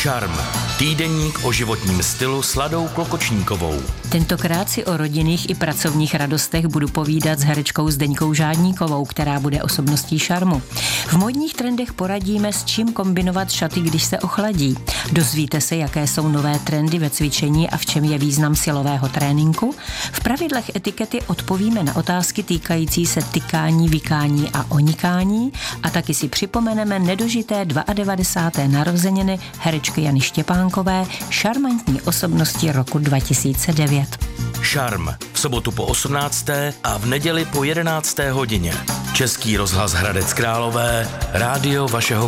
Šarm. Týdeník o životním stylu s Ladou Klokočníkovou. Tentokrát si o rodinných i pracovních radostech budu povídat s herečkou Zdeňkou Žádníkovou, která bude osobností Šarmu. V módních trendech poradíme, s čím kombinovat šaty, když se ochladí. Dozvíte se, jaké jsou nové trendy ve cvičení a v čem je význam silového tréninku. V pravidlech etikety odpovíme na otázky týkající se tykání, vykání a onikání a taky si připomeneme nedožité 92. narozeniny herečky Jany Štěpánkové, šarmantní osobnosti roku 2009. Šarm. V sobotu po 18. a v neděli po 11. hodině. Český rozhlas Hradec Králové, rádio vašeho